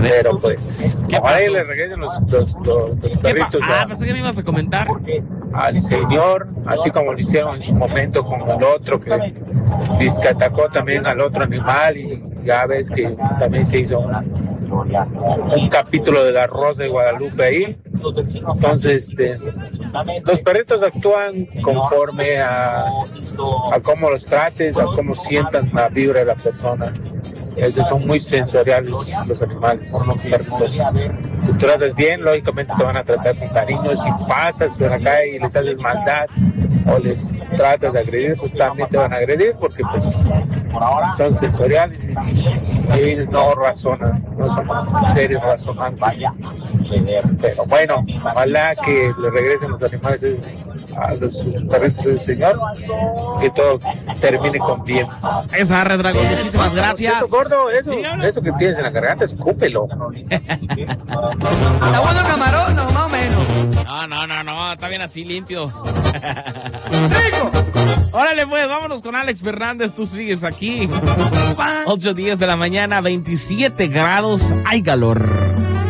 Pero pues, ojalá le regresen los perritos pensé que me ibas a comentar. al señor, así como lo hicieron en su momento con el otro que dice que atacó también al otro animal, y ya ves que también se hizo un capítulo de La Rosa de Guadalupe ahí. Entonces, los perritos actúan conforme a cómo los trates, a cómo sientan la vibra de la persona. Esos son muy sensoriales los animales, los perritos. Si tú tratas bien, lógicamente te van a tratar con cariño. Si pasas por la calle y les haces maldad o les tratas de agredir, pues también te van a agredir, porque pues son sensoriales y ellos no razonan, no son seres razonantes. Pero bueno, ojalá que le regresen los animales a los perritos del señor, que todo termine con bien. Esa Red Dragon, muchísimas gracias. Gordo, eso que tienes en la garganta, escúpelo. ¿Está bueno camarón o más o menos? No, está bien así, limpio. Órale pues, vámonos con Alex Fernández, tú sigues aquí. 8:10 de la mañana, 27 grados, hay calor.